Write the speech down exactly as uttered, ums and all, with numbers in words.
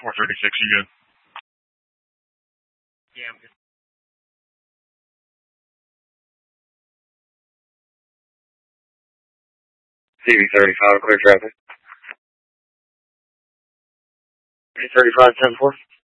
four thirty-six, you good? Yeah, I'm good. C V thirty-five, clear traffic. thirty-five, ten four.